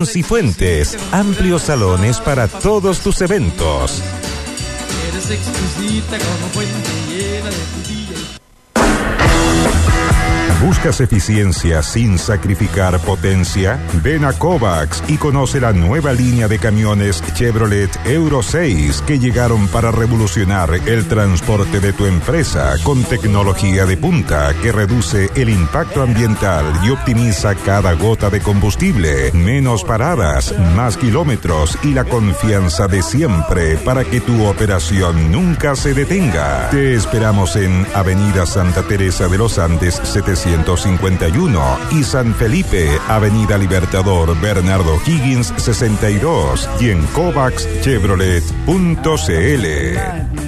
Cifuentes, amplios salones para todos tus eventos. Eres exquisita como fuente llena de tu día. ¿Buscas eficiencia sin sacrificar potencia? Ven a Kovacs y conoce la nueva línea de camiones Chevrolet Euro 6 que llegaron para revolucionar el transporte de tu empresa con tecnología de punta que reduce el impacto ambiental y optimiza cada gota de combustible. Menos paradas, más kilómetros y la confianza de siempre para que tu operación nunca se detenga. Te esperamos en Avenida Santa Teresa de los Andes 751 y San Felipe, Avenida Libertador Bernardo Higgins 62 y en CovacsChevrolet.cl.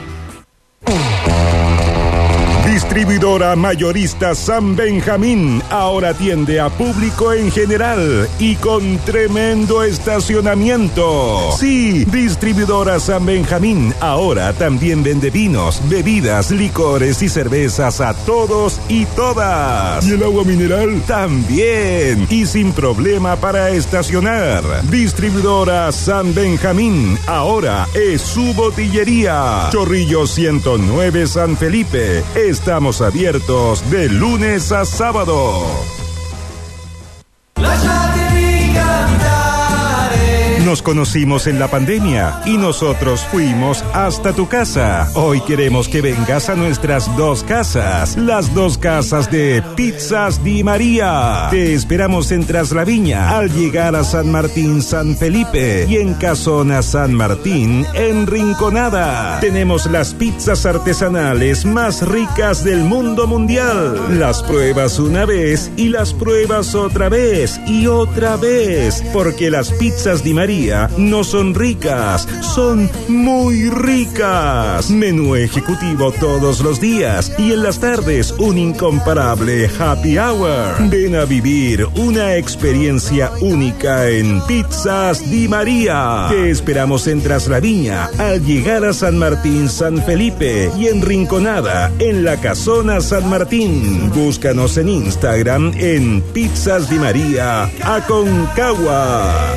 Distribuidora mayorista San Benjamín ahora atiende a público en general y con tremendo estacionamiento. Sí, Distribuidora San Benjamín ahora también vende vinos, bebidas, licores y cervezas a todos y todas. ¿Y el agua mineral? También, y sin problema para estacionar. Distribuidora San Benjamín ahora es su botillería. Chorrillo 109 San Felipe. Estamos abiertos de lunes a sábado. Nos conocimos en la pandemia y nosotros fuimos hasta tu casa. Hoy queremos que vengas a nuestras dos casas, las dos casas de Pizzas Di María. Te esperamos en Traslaviña al llegar a San Martín San Felipe y en Casona San Martín en Rinconada. Tenemos las pizzas artesanales más ricas del mundo mundial. Las pruebas una vez y las pruebas otra vez y otra vez, porque las pizzas Di María no son ricas, son muy ricas. Menú ejecutivo todos los días y en las tardes un incomparable happy hour. Ven a vivir una experiencia única en Pizzas Di María. Te esperamos en Traslaviña al llegar a San Martín San Felipe y en Rinconada en la Casona San Martín. Búscanos en Instagram en Pizzas Di María Aconcagua.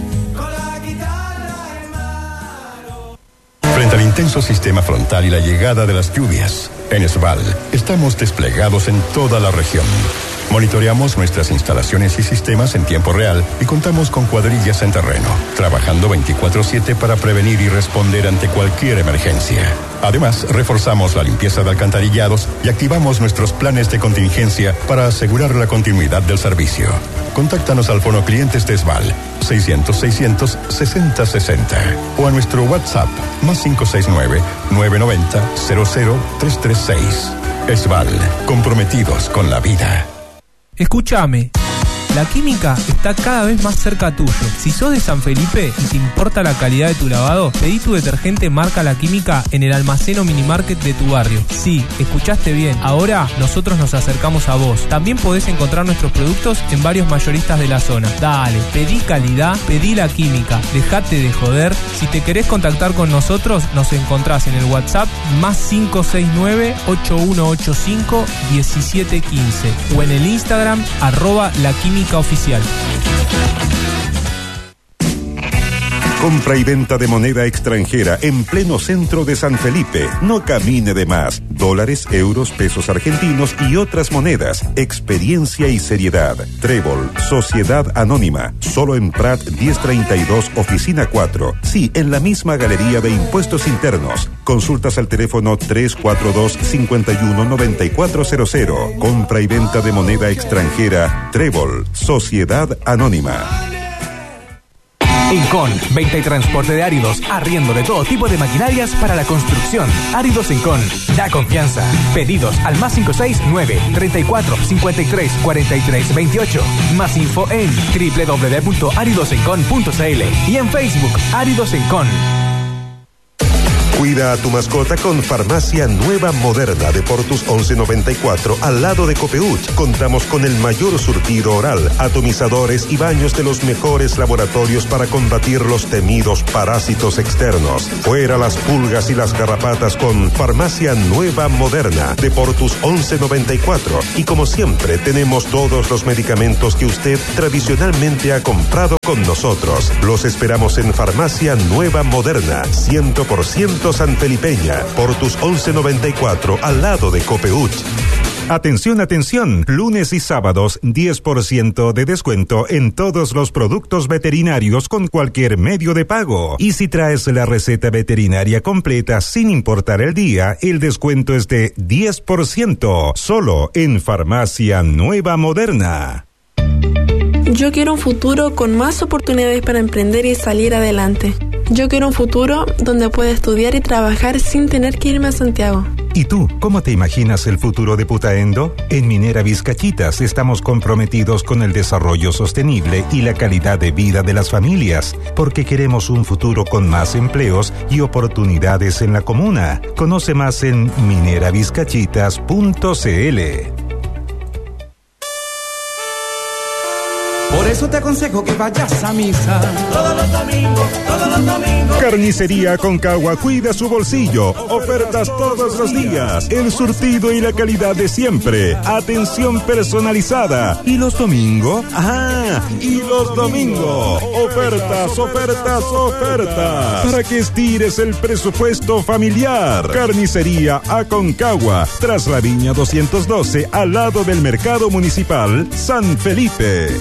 Frente al intenso sistema frontal y la llegada de las lluvias, en Esval estamos desplegados en toda la región. Monitoreamos nuestras instalaciones y sistemas en tiempo real y contamos con cuadrillas en terreno, trabajando 24/7 para prevenir y responder ante cualquier emergencia. Además, reforzamos la limpieza de alcantarillados y activamos nuestros planes de contingencia para asegurar la continuidad del servicio. Contáctanos al Fono Clientes de Esval 600-600-6060 o a nuestro WhatsApp +569 990 00336. Esval, comprometidos con la vida. Escúchame, la química está cada vez más cerca tuyo. Si sos de San Felipe y te importa la calidad de tu lavado, pedí tu detergente marca La Química en el almacén o minimarket de tu barrio. Sí, escuchaste bien, ahora nosotros nos acercamos a vos. También podés encontrar nuestros productos en varios mayoristas de la zona. Dale, pedí calidad, pedí La Química, dejate de joder. Si te querés contactar con nosotros, nos encontrás en el WhatsApp +569 8185 1715 o en el Instagram @laquímica oficial. Compra y venta de moneda extranjera en pleno centro de San Felipe. No camine de más. Dólares, euros, pesos argentinos y otras monedas. Experiencia y seriedad. Trébol, Sociedad Anónima. Solo en Prat 1032, Oficina 4. Sí, en la misma Galería de Impuestos Internos. Consultas al teléfono 342-519400. Compra y venta de moneda extranjera. Trébol, Sociedad Anónima. Incon, venta y transporte de áridos, arriendo de todo tipo de maquinarias para la construcción. Áridos Incon, da confianza. Pedidos al +569 34 53 43 28. Más info en www.aridosencon.cl y en Facebook Áridos Incon. Cuida a tu mascota con Farmacia Nueva Moderna de Portus 1194 al lado de Copeuch. Contamos con el mayor surtido oral, atomizadores y baños de los mejores laboratorios para combatir los temidos parásitos externos. Fuera las pulgas y las garrapatas con Farmacia Nueva Moderna de Portus 1194. Y como siempre, tenemos todos los medicamentos que usted tradicionalmente ha comprado con nosotros. Los esperamos en Farmacia Nueva Moderna, 100% sanfelipeña, Portus 1194, al lado de Copeuch. Atención, atención, lunes y sábados 10% de descuento en todos los productos veterinarios con cualquier medio de pago. Y si traes la receta veterinaria completa sin importar el día, el descuento es de 10%, solo en Farmacia Nueva Moderna. Yo quiero un futuro con más oportunidades para emprender y salir adelante. Yo quiero un futuro donde pueda estudiar y trabajar sin tener que irme a Santiago. ¿Y tú, cómo te imaginas el futuro de Putaendo? En Minera Vizcachitas estamos comprometidos con el desarrollo sostenible y la calidad de vida de las familias, porque queremos un futuro con más empleos y oportunidades en la comuna. Conoce más en mineravizcachitas.cl. Por eso te aconsejo que vayas a misa todos los domingos, todos los domingos. Carnicería Aconcagua cuida su bolsillo. Ofertas todos los días. El surtido y la calidad de siempre. Atención personalizada. ¿Y los domingos? Y los domingos. Ofertas, ofertas, ofertas. Para que estires el presupuesto familiar. Carnicería Aconcagua. Tras la Viña 212, al lado del Mercado Municipal San Felipe.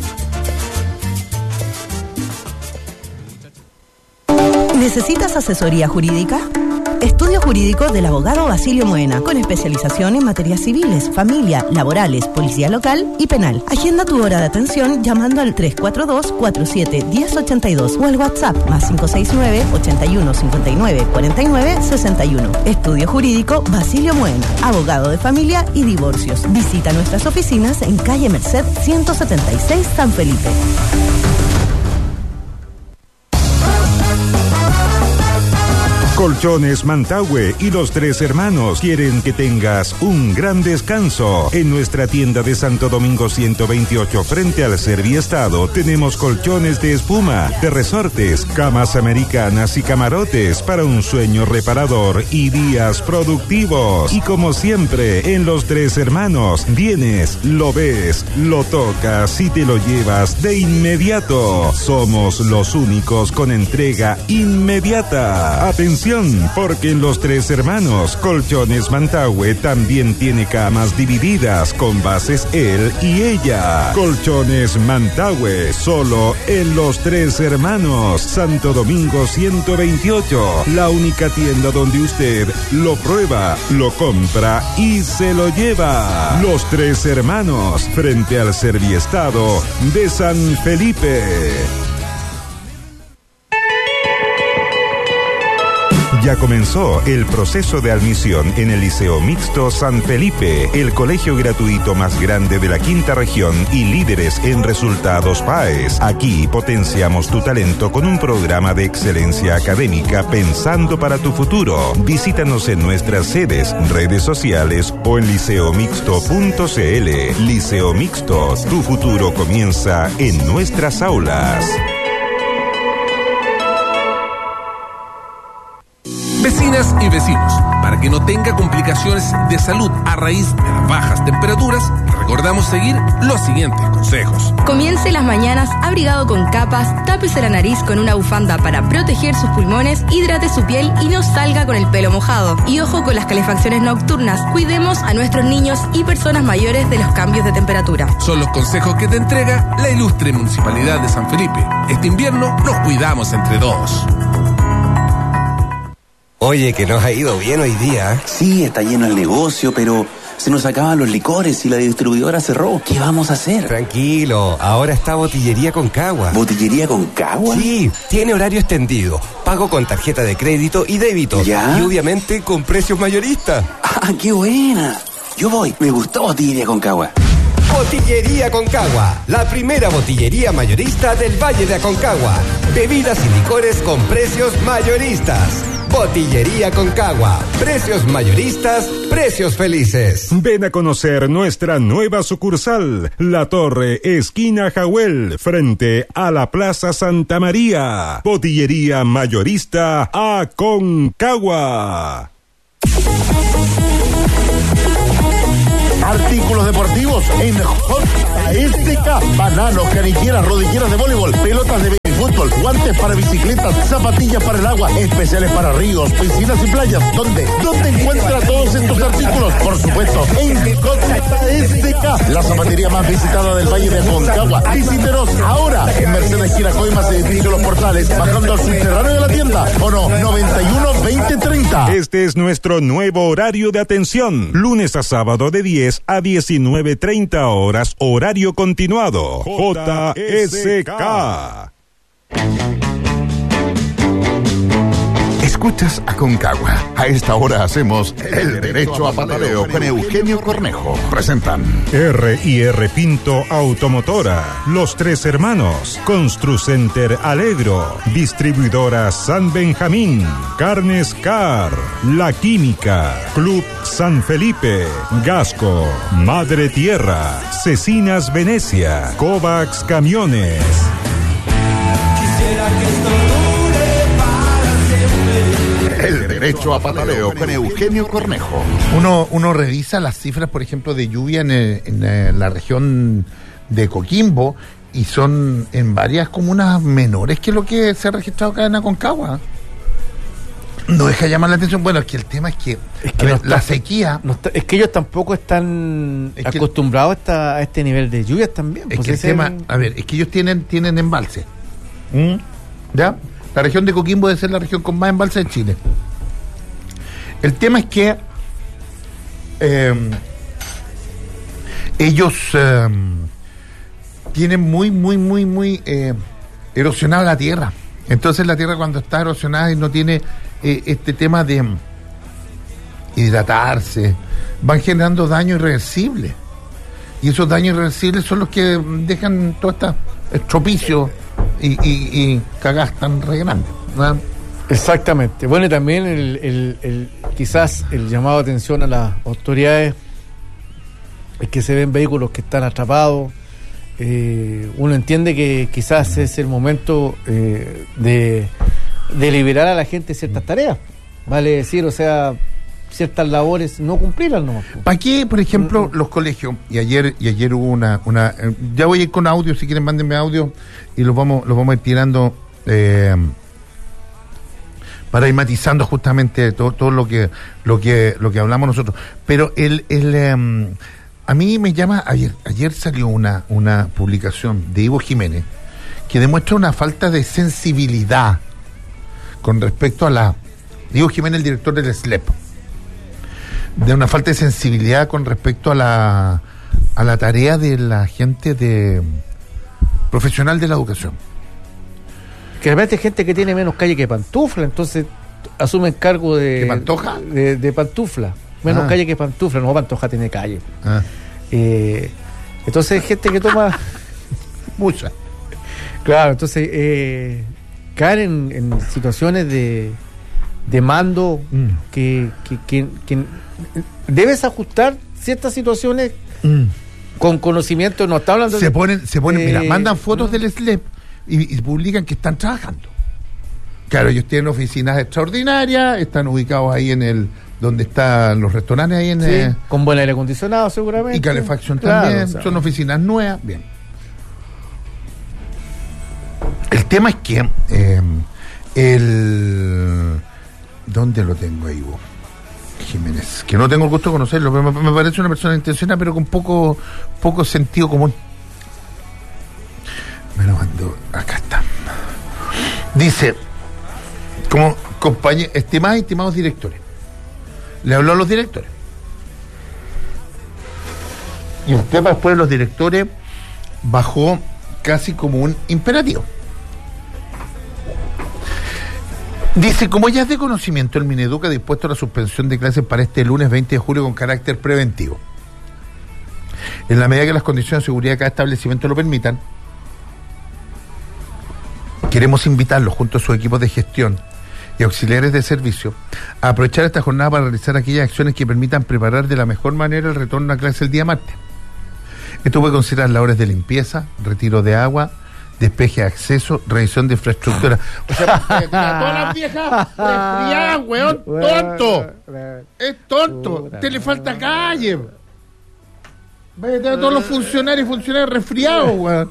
¿Necesitas asesoría jurídica? Estudio jurídico del abogado Basilio Moena, con especialización en materias civiles, familia, laborales, policía local y penal. Agenda tu hora de atención llamando al 342-47-1082 o al WhatsApp +569 81 59 49 61. Estudio jurídico Basilio Moena, abogado de familia y divorcios. Visita nuestras oficinas en calle Merced 176 San Felipe. Colchones Mantagüe y los Tres Hermanos quieren que tengas un gran descanso. En nuestra tienda de Santo Domingo 128 frente al Serviestado tenemos colchones de espuma, de resortes, camas americanas y camarotes para un sueño reparador y días productivos. Y como siempre, en los Tres Hermanos, vienes, lo ves, lo tocas y te lo llevas de inmediato. Somos los únicos con entrega inmediata. Atención, porque en los Tres Hermanos, Colchones Mantagüe también tiene camas divididas con bases él y ella. Colchones Mantagüe, solo en los Tres Hermanos, Santo Domingo 128, la única tienda donde usted lo prueba, lo compra y se lo lleva. Los Tres Hermanos, frente al Serviestado de San Felipe. Ya comenzó el proceso de admisión en el Liceo Mixto San Felipe, el colegio gratuito más grande de la quinta región y líderes en resultados PAES. Aquí potenciamos tu talento con un programa de excelencia académica pensando para tu futuro. Visítanos en nuestras sedes, redes sociales o en liceomixto.cl. Liceo Mixto, tu futuro comienza en nuestras aulas. Vecinas y vecinos, para que no tenga complicaciones de salud a raíz de las bajas temperaturas, recordamos seguir los siguientes consejos. Comience las mañanas abrigado con capas, tápese la nariz con una bufanda para proteger sus pulmones, hidrate su piel y no salga con el pelo mojado. Y ojo con las calefacciones nocturnas, cuidemos a nuestros niños y personas mayores de los cambios de temperatura. Son los consejos que te entrega la ilustre Municipalidad de San Felipe. Este invierno nos cuidamos entre todos. Oye, que nos ha ido bien hoy día. Sí, está lleno el negocio, pero se nos acaban los licores y la distribuidora cerró. ¿Qué vamos a hacer? Tranquilo, ahora está Botillería Concagua. ¿Botillería Concagua? Sí, tiene horario extendido, pago con tarjeta de crédito y débito. ¿Ya? Y obviamente con precios mayoristas. ¡Ah, qué buena! Yo voy, me gustó Botillería Concagua. Botillería Concagua, la primera botillería mayorista del Valle de Aconcagua. Bebidas y licores con precios mayoristas. Botillería Concagua. Precios mayoristas, precios felices. Ven a conocer nuestra nueva sucursal, La Torre, esquina Jahuel, frente a la Plaza Santa María. Botillería mayorista Aconcagua. Artículos deportivos en JSK. Bananos, canilleras, rodilleras de voleibol, pelotas de fútbol, guantes para bicicletas, zapatillas para el agua, especiales para ríos, piscinas y playas. ¿Dónde encuentra todos estos artículos? Por supuesto, en JSK, la zapatería más visitada del Valle de Aconcagua. Visítenos ahora en Mercedes Gira Coimas, edificio Los Portales, bajando al subterráneo de la tienda. O no, 91-2030. Este es nuestro nuevo horario de atención. Lunes a sábado de 10 a 19:30 horas, horario continuado. JSK. Escuchas Aconcagua. A esta hora hacemos El Derecho a Pataleo con Eugenio Cornejo. Presentan R&R Pinto Automotora, Los Tres Hermanos, Construcenter Alegro, Distribuidora San Benjamín, Carnes Car, La Química, Club San Felipe, Gasco, Madre Tierra, Cecinas Venecia, Kovacs Camiones. Quisiera que esto dure para siempre. El Derecho a Pataleo con Eugenio Cornejo. Uno revisa las cifras, por ejemplo, de lluvia en la región de Coquimbo, y son en varias comunas menores que lo que se ha registrado acá en Aconcagua. No deja llamar la atención. Bueno, es que el tema es que la sequía... es que ellos tampoco están acostumbrados a este nivel de lluvias también. Es que el tema... A ver, es que ellos tienen embalse. ¿Ya? La región de Coquimbo debe ser la región con más embalse de Chile. El tema es que ellos tienen muy erosionada la tierra. Entonces la tierra, cuando está erosionada y no tiene este tema de hidratarse, van generando daño irreversible. Y esos daños irreversibles son los que dejan todo este estropicio y cagas tan re grandes, ¿no? Exactamente. Bueno, y también quizás el llamado de atención a las autoridades es que se ven vehículos que están atrapados. Uno entiende que quizás es el momento de liberar a la gente ciertas tareas, vale decir, o sea, ciertas labores no cumplirlas nomás. ¿Para qué, por ejemplo, los colegios? Y ayer hubo una ya voy a ir con audio, si quieren mándenme audio y los vamos a ir tirando para ir matizando justamente todo lo que hablamos nosotros. Pero a mí me llama, ayer salió una publicación de Ivo Jiménez que demuestra una falta de sensibilidad con respecto a Ivo Jiménez, el director del SLEP, de una falta de sensibilidad con respecto a la tarea de la gente profesional de la educación. Que realmente hay gente que tiene menos calle que pantufla, entonces asumen cargo de... ¿De Pantoja? De pantufla. Menos calle que pantufla, no, Pantoja tiene calle. Entonces hay gente que toma... Mucha. Claro, entonces caen en situaciones de mando que debes ajustar ciertas situaciones con conocimiento. No está hablando se ponen mira, mandan fotos del SLEP y publican que están trabajando. Claro, ellos tienen oficinas extraordinarias, están ubicados ahí donde están los restaurantes ahí con buen aire acondicionado seguramente y calefacción también, o sea, son oficinas nuevas. Bien, el tema es que ¿dónde lo tengo ahí, Ivo Jiménez? Que no tengo el gusto de conocerlo, pero me parece una persona intencional, pero con poco sentido común. Me lo mando, acá está. Dice, como compañeros, estimados directores, le habló a los directores. Y el tema después de los directores bajó casi como un imperativo. Dice, como ya es de conocimiento, el Mineduc ha dispuesto la suspensión de clases para este lunes 20 de julio con carácter preventivo. En la medida que las condiciones de seguridad de cada establecimiento lo permitan, queremos invitarlos junto a sus equipos de gestión y auxiliares de servicio a aprovechar esta jornada para realizar aquellas acciones que permitan preparar de la mejor manera el retorno a clase el día martes. Esto puede considerar labores de limpieza, retiro de agua, despeje de acceso, revisión de infraestructura. O sea, todas las viejas resfriadas, weón, tonto. Es tonto. Te le falta calle. Vaya a tener todos los funcionarios resfriados, weón.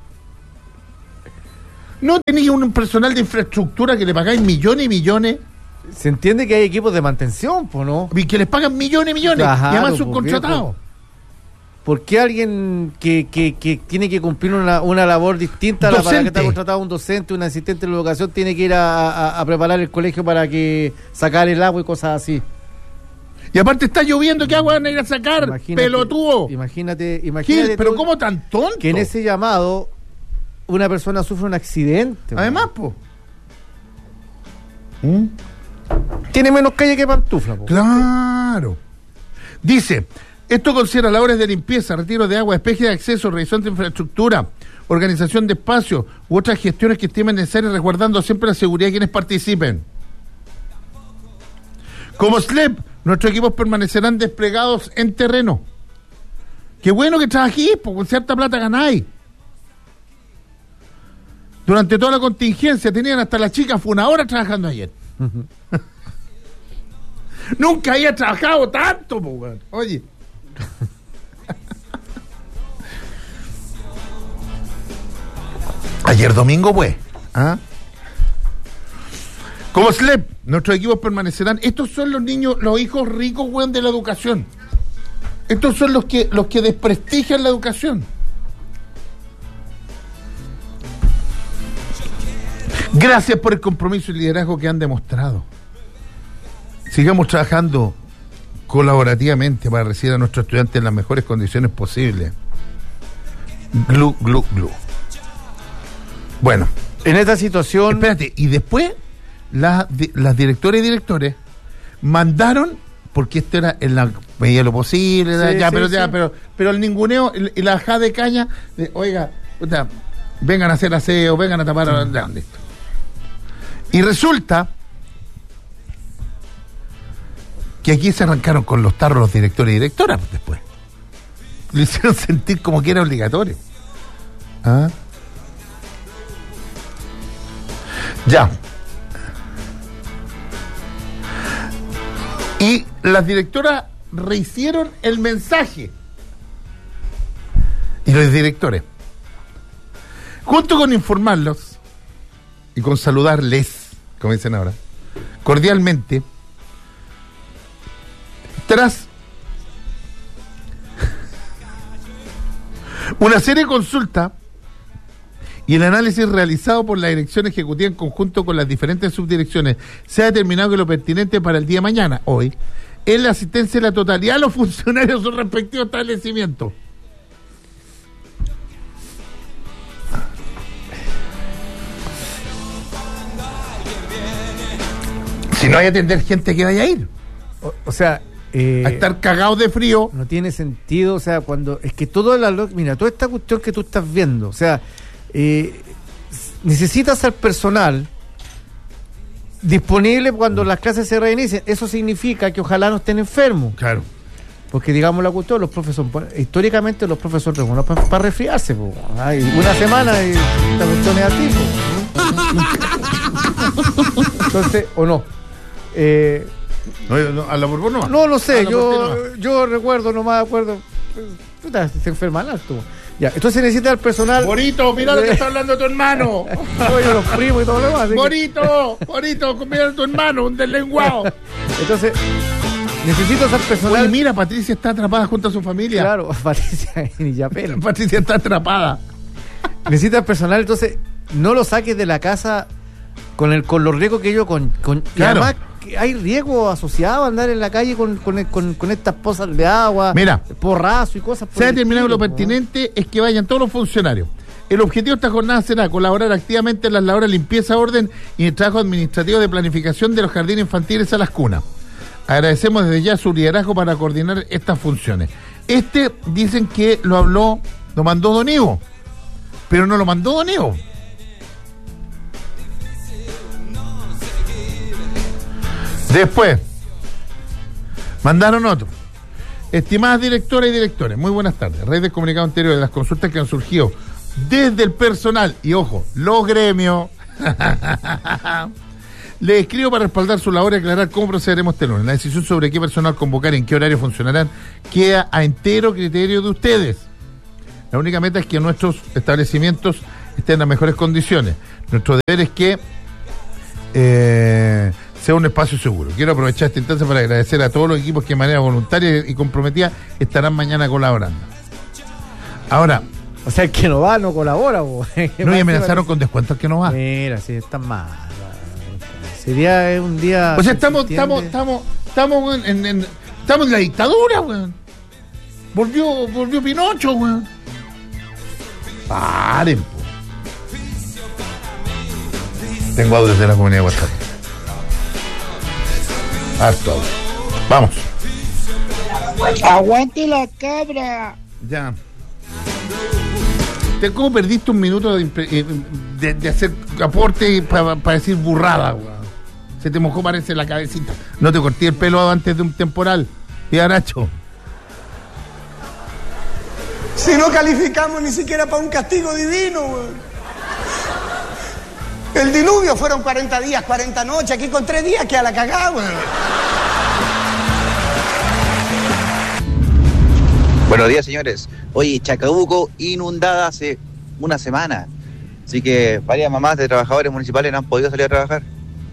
No tenéis un personal de infraestructura que le pagáis millones y millones. Se entiende que hay equipos de mantención, ¿no? Y que les pagan millones y millones. Claro, y además subcontratados. ¿Por qué alguien que tiene que cumplir una labor distinta a la para que está contratado un docente, un asistente de educación, tiene que ir a preparar el colegio para que sacar el agua y cosas así? Y aparte está lloviendo, ¿qué agua van a ir a sacar? Pelotudo. Imagínate. Gil, pero ¿cómo tan tonto? Que en ese llamado una persona sufre un accidente. Además, po. Tiene menos calle que pantufla, po. Claro. Dice, esto considera labores de limpieza, retiro de agua, despeje de acceso, revisión de infraestructura, organización de espacios u otras gestiones que estimen necesarias, resguardando siempre la seguridad de quienes participen. Como SLEP, nuestros equipos permanecerán desplegados en terreno. Qué bueno que trabajís, porque con cierta plata ganáis. Durante toda la contingencia tenían hasta la chica, fue una hora trabajando ayer. Nunca había trabajado tanto, po. Oye. Ayer domingo, pues. Como SLEP, nuestros equipos permanecerán. Estos son los niños, los hijos ricos, weón, de la educación. Estos son los que desprestigian la educación. Gracias por el compromiso y liderazgo que han demostrado. Sigamos trabajando colaborativamente para recibir a nuestros estudiantes en las mejores condiciones posibles. Glu, glu, glu. Bueno, en esta situación... Espérate, y después las directoras y directores mandaron, porque esto era en la medida de lo posible, pero el ninguneo y la bajada de caña, oiga, vengan a hacer aseo, vengan a tapar... Listo. Y resulta que aquí se arrancaron con los tarros los directores y directoras después. Lo hicieron sentir como que era obligatorio. Ya. Y las directoras rehicieron el mensaje. Y los directores, junto con informarlos y con saludarles, como dicen ahora, cordialmente, tras una serie de consultas y el análisis realizado por la dirección ejecutiva en conjunto con las diferentes subdirecciones, se ha determinado que lo pertinente para el día de mañana, hoy, es la asistencia de la totalidad de los funcionarios de sus respectivos establecimientos. Si no hay atender gente que vaya a ir. O sea... a estar cagados de frío. No tiene sentido, o sea, cuando... Es que mira, toda esta cuestión que tú estás viendo, o sea, necesitas al personal disponible cuando las clases se reinicien. Eso significa que ojalá no estén enfermos. Claro. Porque digamos la cuestión, los profesores, históricamente los profesores son buenos para resfriarse, po. Ay, una semana y esta cuestión es así, po. Entonces, o no. No, a la Borbón no. No sé, yo recuerdo, no me acuerdo. Se enferman alto. Ya, entonces necesita el personal. Bonito, mira lo que está hablando tu hermano. Oye, los primos y todo lo demás. Bonito, mira a tu hermano, un deslenguado. Entonces, necesito ser personal. Oye, mira, Patricia está atrapada junto a su familia. Claro, Patricia ni ya pelo. Patricia está atrapada. Necesita el personal, entonces no lo saques de la casa con los riesgos que ellos con claro. Y además hay riesgo asociado a andar en la calle con estas pozas de agua, mira, porrazo y cosas por se ha determinado lo pertinente es que vayan todos los funcionarios. El objetivo de esta jornada será colaborar activamente en las labores de limpieza, orden y el trabajo administrativo de planificación de los jardines infantiles a las cunas. Agradecemos desde ya su liderazgo para coordinar estas funciones. Dicen que lo mandó Don Ivo, pero no lo mandó Don Ivo. Después, mandaron otro. Estimadas directoras y directores, muy buenas tardes. Red de Comunicado Interior de las consultas que han surgido desde el personal y, ojo, los gremios. Le escribo para respaldar su labor y aclarar cómo procederemos este lunes. La decisión sobre qué personal convocar y en qué horario funcionarán queda a entero criterio de ustedes. La única meta es que nuestros establecimientos estén en las mejores condiciones. Nuestro deber es que sea un espacio seguro. Quiero aprovechar esta instancia para agradecer a todos los equipos que de manera voluntaria y comprometida estarán mañana colaborando. Ahora, o sea, el que no va no colabora. No, y amenazaron con descuento al que no va. Mira, sí, está mal. Sería un día. O sea, estamos en la dictadura, weón. Volvió Pinocho, weón. Paren, po. Tengo audios de la comunidad de WhatsApp. Harto audio. Vamos. Aguante la cabra. Ya. ¿Cómo perdiste un minuto de hacer aporte para decir burrada, weón? Se te mojó, parece, la cabecita. No te corté el pelo antes de un temporal. Mira, Nacho. Si no calificamos ni siquiera para un castigo divino, weón. El diluvio fueron 40 días, 40 noches. Aquí con 3 días queda la cagada, weón. Buenos días, señores. Oye, Chacabuco inundada hace una semana. Así que varias mamás de trabajadores municipales no han podido salir a trabajar.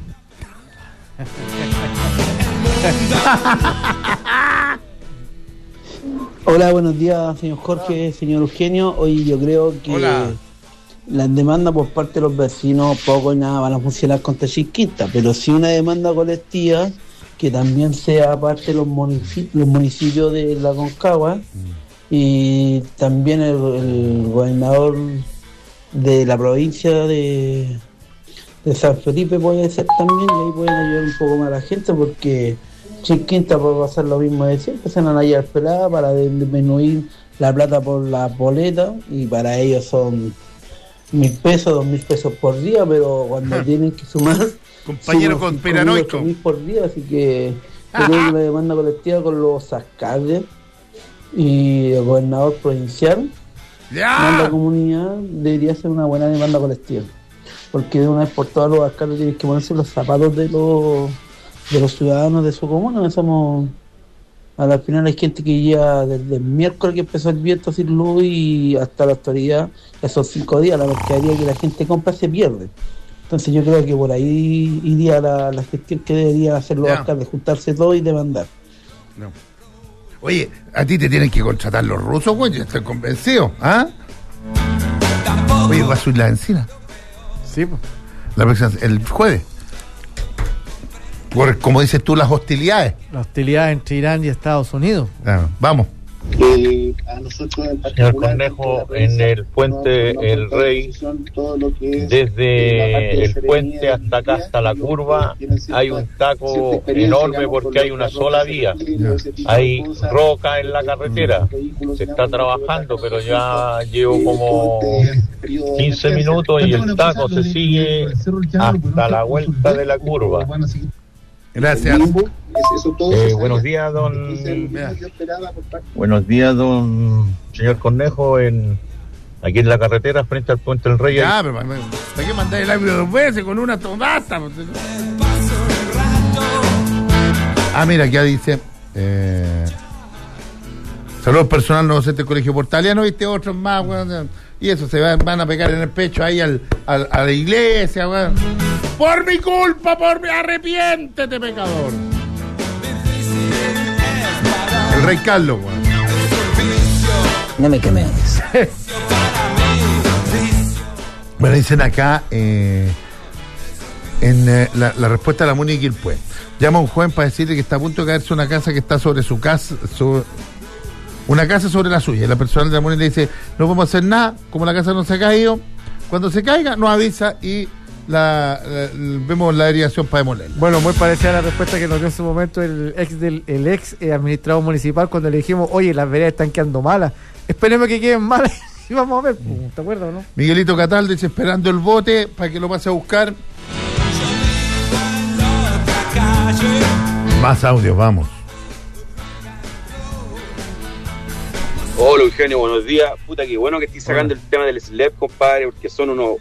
Hola, buenos días, señor Jorge, señor Eugenio. Hoy yo creo que las demandas por parte de los vecinos poco y nada van a funcionar contra Chinquinta, pero sí una demanda colectiva que también sea parte de los municipios de la Concagua y también el gobernador de la provincia de San Felipe puede ser también, y ahí pueden ayudar un poco más a la gente, porque Chinquinta puede pasar lo mismo de siempre, se van a hallar peladas para disminuir la plata por la boleta, y para ellos son 1.000 pesos, 2.000 pesos por día, pero cuando tienen que sumar compañero conspiranoico 8.000 por día, así que yo creo que la demanda colectiva con los alcaldes y el gobernador provincial de la comunidad debería ser una buena demanda colectiva, porque de una vez por todas los alcaldes tienen que ponerse los zapatos de los ciudadanos de su comuna. Al final hay gente que ya desde el miércoles que empezó el viento sin luz y hasta la actualidad, esos 5 días, la mercadería que la gente compra se pierde. Entonces yo creo que por ahí iría la gestión que deberían hacer los alcaldes, juntarse todos y demandar. No. Oye, a ti te tienen que contratar los rusos, güey, yo estoy convencido, ¿ah? Oye, va a subir la benzina. Sí, pues. La próxima, el jueves. Por, como dices tú, las hostilidades. Las hostilidades entre Irán y Estados Unidos. Claro, vamos. A nosotros en particular, señor Cornejo, en el puente El Rey, desde el puente hasta acá, hasta la curva, hay un taco enorme porque hay una sola vía. Hay roca en la carretera. Se está trabajando, pero ya llevo como 15 minutos y el taco se sigue hasta la vuelta de la curva. Gracias. Buenos días, Buenos días, don señor Cornejo, aquí en la carretera frente al puente del Rey. Ya, pero hay que mandar el audio 2 veces con una tomata. Mira, acá dice saludos personal no docente del Colegio Portaliano, viste otros más, weón. Y eso se van a pegar en el pecho ahí a la iglesia, weón. Por mi culpa, arrepiéntete, pecador. El rey Carlos, weón. No me quemes. Bueno, dicen acá la respuesta a la Mónica Quilpué. Llama a un joven para decirle que está a punto de caerse una casa que está sobre su casa, una casa sobre la suya. Y la persona de la Mónica le dice, no podemos hacer nada, como la casa no se ha caído. Cuando se caiga, nos avisa y vemos la derivación para demolerla. Bueno, muy parecida a la respuesta que nos dio en su momento el ex administrador municipal cuando le dijimos, oye, las veredas están quedando malas, esperemos que queden malas y vamos a ver, ¿te acuerdas o no? Miguelito Catal dice, esperando el bote para que lo pase a buscar. Más audios, vamos. Hola Eugenio, buenos días. Puta, qué bueno que estés sacando el tema del SLEP, compadre, porque son unos...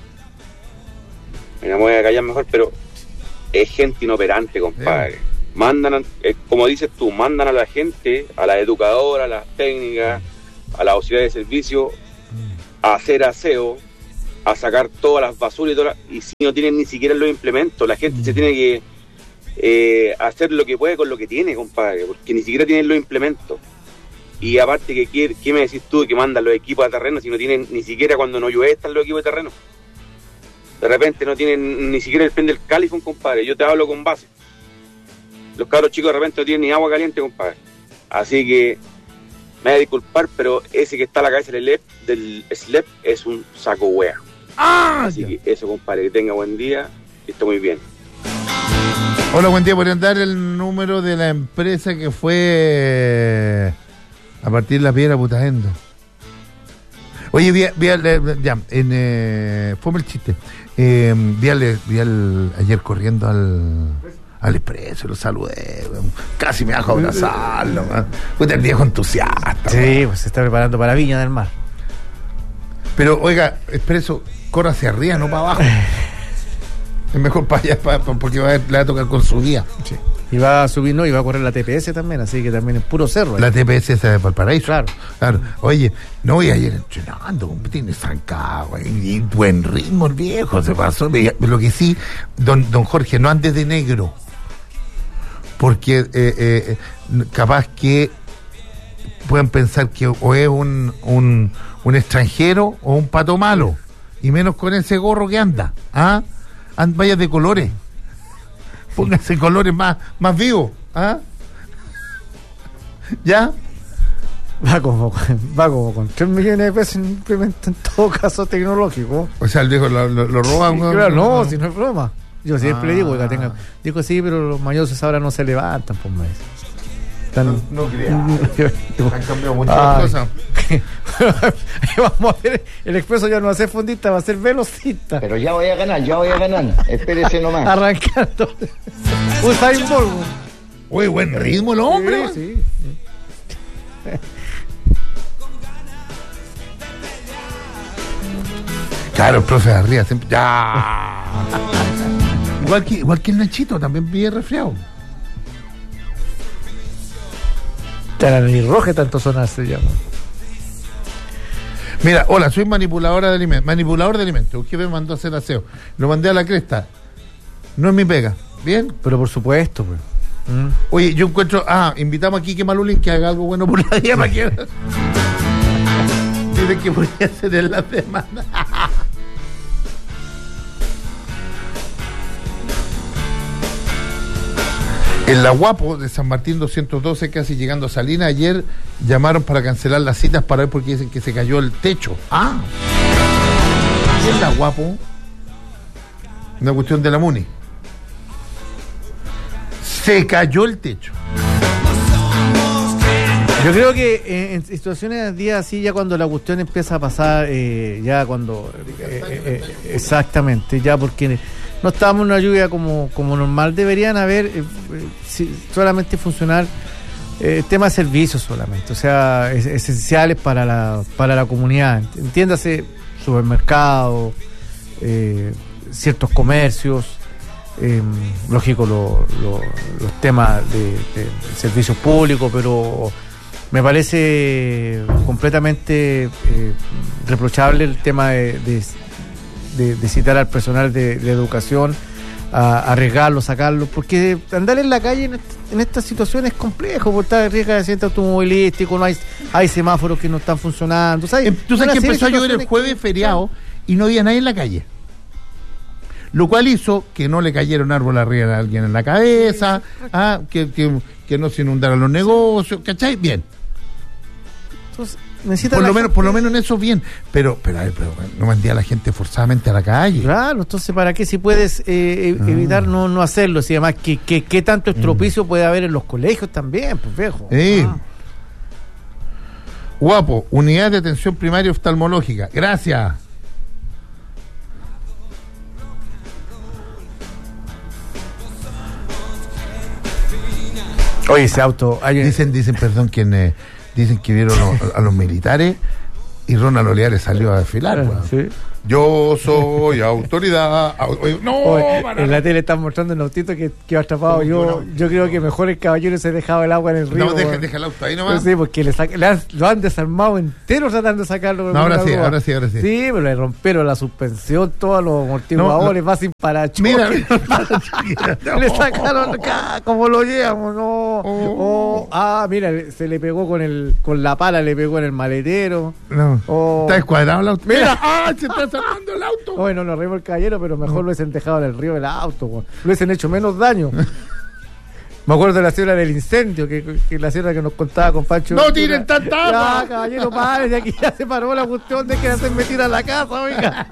Me voy a callar mejor, pero es gente inoperante, compadre. Mandan, como dices tú, mandan a la gente, a la educadora, a las técnicas, a la auxiliar de servicio, a hacer aseo, a sacar todas las basuras y si no tienen ni siquiera los implementos, la gente se tiene que hacer lo que puede con lo que tiene, compadre, porque ni siquiera tienen los implementos. Y aparte, ¿qué me decís tú que mandan los equipos a terreno si no tienen ni siquiera cuando no llueve están los equipos de terreno? De repente no tienen ni siquiera el pen del califón, compadre. Yo te hablo con base. Los cabros chicos de repente no tienen ni agua caliente, compadre. Así que me voy a disculpar, pero ese que está a la cabeza del SLEP es un saco wea. Así que eso, compadre, que tenga buen día y esté muy bien. Hola, buen día. ¿Podrían dar el número de la empresa que fue a partir de la piedra Putaendo? Oye, fue el chiste. Vi ayer corriendo al Expreso, lo saludé, casi me bajo a abrazarlo. Fue el viejo entusiasta. Sí, pues se está preparando para Viña del Mar. Pero, oiga, Expreso, corre hacia arriba, no para abajo. Es mejor para allá, porque le va a tocar con su guía. Sí. Y va a subir, y va a correr la TPS también, así que también es puro cerro. La TPS es de Valparaíso. Claro. Oye, y ayer entrenando, tiene zancado, y buen ritmo el viejo, se pasó. Lo que sí, don Jorge, no andes de negro, porque capaz que puedan pensar que o es un extranjero o un pato malo, y menos con ese gorro que anda. Vaya de colores. Póngase colores más vivos. ¿Ya? Va como con 3 millones de pesos en implemento, en todo caso tecnológico. O sea, el viejo lo roban. Claro, no, si no es broma. Yo siempre le digo, digo, sí, pero los mayores ahora no se levantan, pues me dicen. No creas. Han cambiado muchas cosas. Vamos a ver, el Expreso ya no va a ser fundista, va a ser velocista. Pero ya voy a ganar. Espérese nomás. Arrancando. Usain Bolt. Uy, buen ritmo el hombre. Sí. Claro, el profe de arriba siempre. ¡Ya! igual que el Nachito, también vive resfriado. La nariz roja, tanto sonar se llama. Mira, hola, soy manipulador de alimentos. Usted me mandó a hacer aseo. Lo mandé a la cresta. No es mi pega. ¿Bien? Pero por supuesto, pues. Oye, yo encuentro... invitamos a Quique Malulín que haga algo bueno por la día para que... Dice que voy a hacer en la semana. En la Guapo de San Martín 212, casi llegando a Salinas, ayer llamaron para cancelar las citas para ver porque dicen que se cayó el techo. ¿Qué es la Guapo? Una cuestión de la MUNI. Se cayó el techo. Yo creo que en situaciones de día así, ya cuando la cuestión empieza a pasar, ya cuando... exactamente, ya porque... No estábamos en una lluvia como normal, deberían haber solamente funcionar temas de servicios solamente, o sea, esenciales para la comunidad, entiéndase, supermercados, ciertos comercios, lógico los temas de servicios públicos, pero me parece completamente reprochable el tema de citar al personal de educación, a arriesgarlo, sacarlo, porque andar en la calle en estas situaciones es complejo, porque está riesgo de accidente automovilístico, no hay semáforos que no están funcionando. Tú sabes que empezó a llover el jueves feriado y no había nadie en la calle, lo cual hizo que no le cayera un árbol arriba a alguien en la cabeza, que no se inundaran los negocios, ¿cachai? Bien. Entonces, por lo menos en eso bien, pero no mandé a la gente forzadamente a la calle. Claro, entonces ¿para qué si puedes evitar no hacerlo? Si además ¿qué tanto estropicio puede haber en los colegios también, pues viejo? Guapo, unidad de atención primaria oftalmológica. Gracias. Oye, ese auto... Dicen, perdón, dicen que vieron a los militares y Ronald Oleares salió a desfilar. Sí. Yo soy autoridad. En la tele están mostrando el autito que va atrapado. Yo creo que mejor el caballero se ha dejado el agua en el río. No, deja el auto ahí nomás. Sí, porque lo han desarmado entero tratando de sacarlo. No, ahora sí. Sí, pero le rompieron la suspensión, todos los amortiguadores, va sin parachoques. Mira, le sacaron como lo llevamos, no. Mira, se le pegó con la pala, le pegó en el maletero. No. Está descuadrado el auto. Mira, se está sacando el auto. Bueno, nos reímos el caballero, pero mejor lo hubiesen dejado en el río del auto, lo hubiesen hecho menos daño. Me acuerdo de la señora del incendio, que la señora que nos contaba con Pancho. ¡No tiren tanta agua! Ya, caballero, padre, de aquí ya se paró la cuestión de que hacerme tirar a la casa, oiga.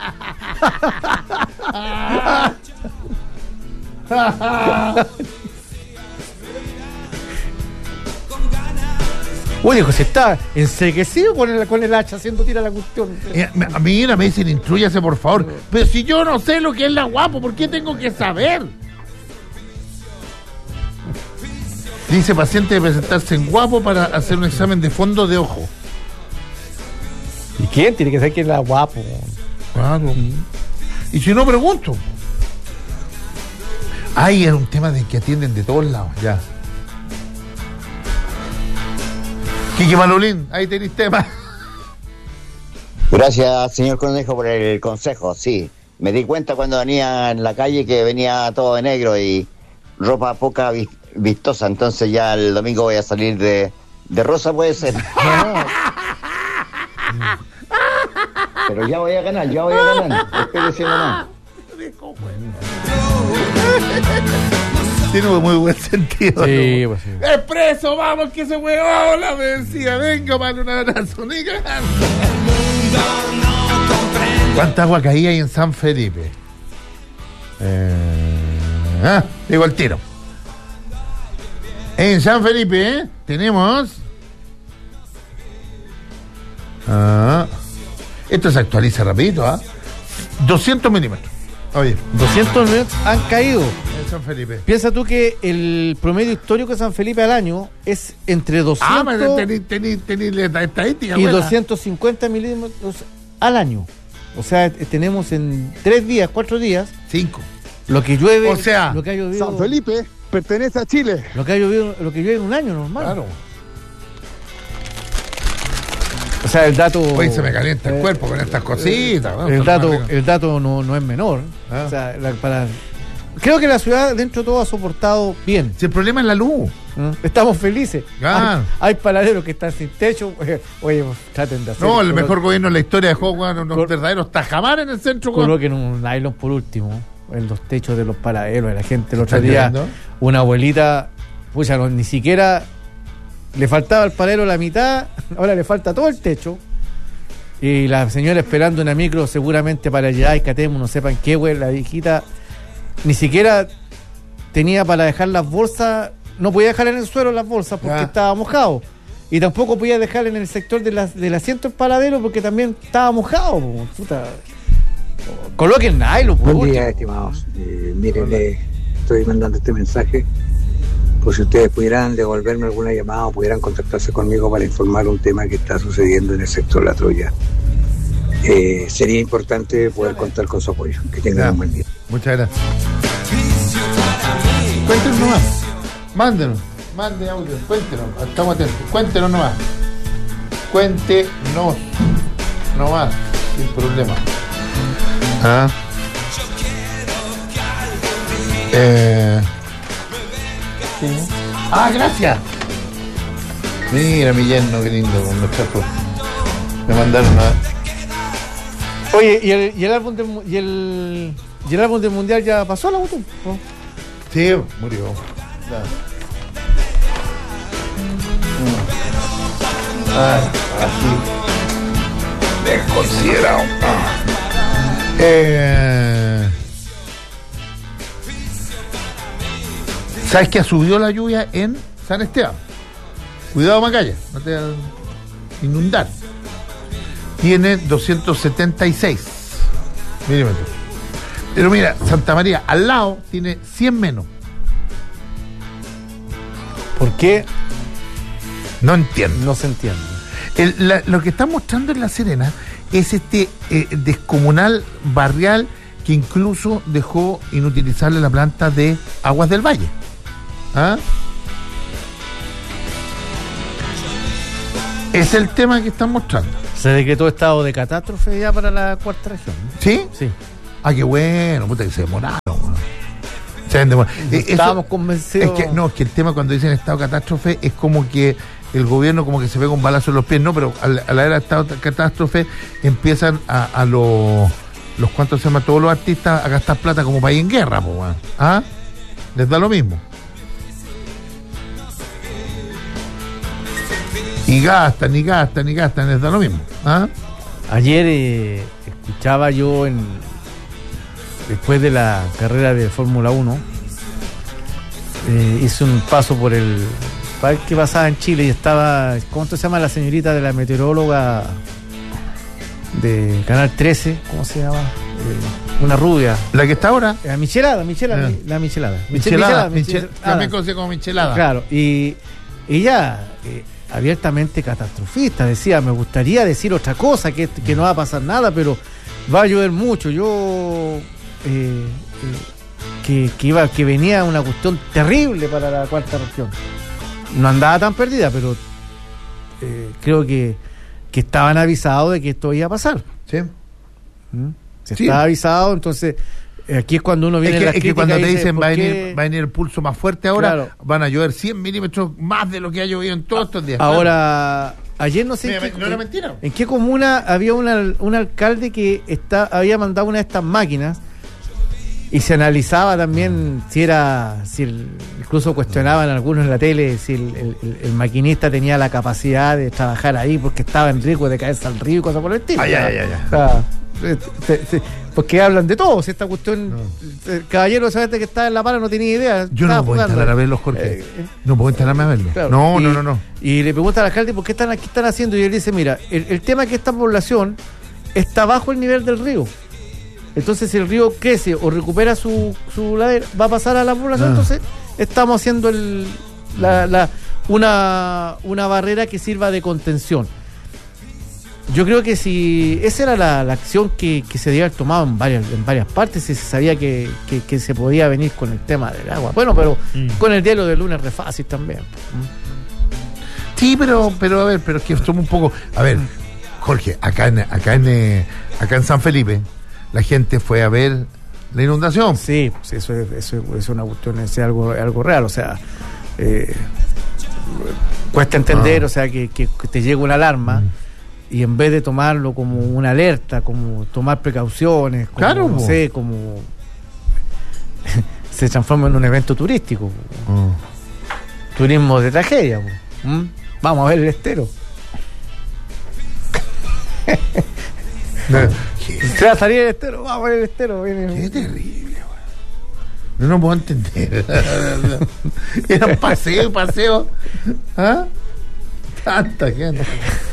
Oye, dijo, se está enseguecido con el hacha haciendo tira la cuestión. A mí me dicen, intrúyase por favor. Pero si yo no sé lo que es la guapo, ¿por qué tengo que saber? Dice paciente de presentarse en Guapo para hacer un examen de fondo de ojo. ¿Y quién? Tiene que saber quién es la Guapo. Claro. Y si no, pregunto. Ahí es un tema de que atienden de todos lados, ya. Quique Malolín, ahí tenéis tema. Gracias, señor Conejo, por el consejo, sí. Me di cuenta cuando venía en la calle que venía todo de negro y ropa poca vistosa, entonces ya el domingo voy a salir de rosa, puede ser. Pero ya voy a ganar. Espérese nomás. Tiene muy buen sentido. Sí, pues sí. Expreso, vamos, que ese huevón la decía. Venga, para un abrazo, ni cagando. ¿Cuánta agua caía ahí en San Felipe? Digo al tiro. En San Felipe, tenemos. Esto se actualiza rapidito, 200 milímetros. Oye, 200 milímetros han caído. En San Felipe. Piensa tú que el promedio histórico de San Felipe al año es entre 200 tení la estadística, y 250 milímetros al año. O sea, tenemos en 3 días, 4 días 5 lo que llueve, o sea, lo que ha llovido. San Felipe pertenece a Chile. Lo que ha llovido, lo que llueve en un año normal. Claro. O sea, el dato. Hoy se me calienta el cuerpo con estas cositas. ¿No? El dato no es menor. O sea, creo que la ciudad dentro de todo ha soportado bien. Si el problema es la luz. Estamos felices. Hay paladeros que están sin techo. Oye, traten de hacer. No, el mejor gobierno en la historia dejó unos verdaderos tajamares en el centro. Coloquen un nylon por último en los techos de los paladeros de la gente. El otro día, una abuelita, pucha, ni siquiera le faltaba al paladero la mitad, ahora le falta todo el techo. Y la señora esperando una micro seguramente para llegar y catemos, no sepan qué, güey, la viejita ni siquiera tenía para dejar las bolsas, no podía dejar en el suelo las bolsas porque estaba mojado. Y tampoco podía dejar en el sector del asiento el paladero porque también estaba mojado. Puta. Coloquen nylon. Buen día, estimados. Miren, le estoy mandando este mensaje por si ustedes pudieran devolverme alguna llamada o pudieran contactarse conmigo para informar un tema que está sucediendo en el sector La Troya. Sería importante poder contar con su apoyo. Que tengan un buen día. Muchas gracias. Cuéntenos nomás. Mande audio. Cuéntenos. Estamos atentos. Cuéntenos nomás. Cuéntenos nomás. Sin problema. Gracias. Mira mi yerno, qué lindo, con los chapos. Me mandaron Oye, ¿y el álbum del mundial ya pasó la botón? ¿No? Sí, murió. Así. Desconsiderado. ¿Sabes que ha subido la lluvia en San Esteban? Cuidado, Macaya, no te va a inundar. Tiene 276 milímetros. Pero mira, Santa María al lado tiene 100 menos. ¿Por qué? No entiendo. No se entiende. Lo que está mostrando en La Serena es este descomunal barrial que incluso dejó inutilizable la planta de Aguas del Valle. ¿Ah? Es el tema que están mostrando. Se decretó estado de catástrofe ya para la cuarta región, ¿no? ¿Sí? Sí. Ah, qué bueno, puta, que se demoraron. Estábamos convencidos. Es que el tema cuando dicen estado de catástrofe es como que el gobierno como que se pega un balazo en los pies, no, pero a la era de estado de catástrofe empiezan a los ¿cuántos se llama? Todos los artistas a gastar plata como país en guerra, pues, ¿ah? Les da lo mismo. Y gastan, les da lo mismo. ¿Ah? Ayer escuchaba yo después de la carrera de Fórmula 1, hice un paso por el parque que pasaba en Chile y estaba, ¿cómo se llama la señorita de la meteoróloga de Canal 13? ¿Cómo se llama? Una rubia. ¿La que está ahora? La Michelada. También conocida como Michelada. Claro, y ella abiertamente catastrofista, decía, me gustaría decir otra cosa, que no va a pasar nada, pero va a llover mucho. Yo que venía una cuestión terrible para la cuarta región. No andaba tan perdida, pero creo que estaban avisados de que esto iba a pasar. Sí. Estaba avisado, entonces aquí es cuando uno viene es que cuando te dicen va a venir el pulso más fuarte ahora, claro, van a llover 100 milímetros más de lo que ha llovido en todos estos días. Ahora, ayer no sé no era mentira. En qué comuna había un alcalde que había mandado una de estas máquinas y se analizaba también incluso cuestionaban algunos en la tele si el maquinista tenía la capacidad de trabajar ahí porque estaba en riesgo de caerse al río y cosas por el estilo. Porque hablan de todo. Si esta cuestión, el caballero sabes que está en La Pala no tenía idea. Yo no puedo instalar a verlos, Jorge. No puedo instalarme a verlo. Claro. No. Y le pregunta al alcalde por qué están haciendo, y él dice, mira, el tema es que esta población está bajo el nivel del río. Entonces, si el río crece o recupera su ladera, va a pasar a la población. Entonces, estamos haciendo una barrera que sirva de contención. Yo creo que si esa era la acción que se debía haber tomado en varias partes, si se sabía que se podía venir con el tema del agua. Bueno, pero con el diario del lunes re fácil también. Sí, pero a ver, pero es que somos un poco. A ver, Jorge, acá en San Felipe, la gente fue a ver la inundación. Sí, pues eso es una cuestión, es algo real, o sea, cuesta entender, o sea, que te llega una alarma. Y en vez de tomarlo como una alerta, como tomar precauciones, como, claro, no sé, como se transforma en un evento turístico. Turismo de tragedia. Vamos a ver el estero. Se va a salir el estero, vamos a ver el estero. Qué terrible, güey. No puedo entender. Eran paseo. ¿Ah? Tanta gente.